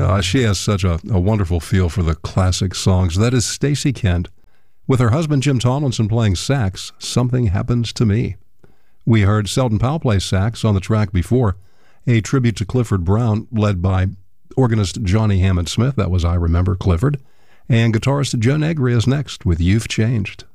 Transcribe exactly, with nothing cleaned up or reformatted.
Uh, she has such a, a wonderful feel for the classic songs. That is Stacey Kent with her husband Jim Tomlinson playing sax, Something Happens to Me. We heard Selden Powell play sax on the track before, a tribute to Clifford Brown led by organist Johnny Hammond Smith. That was I Remember Clifford. And guitarist Joe Negri is next with You've Changed.